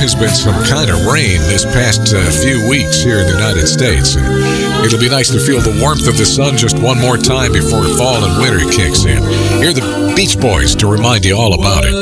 has been some kind of rain this past few weeks here in the United States. And it'll be nice to feel the warmth of the sun just one more time before fall and winter kicks in. Here are the Beach Boys to remind you all about it.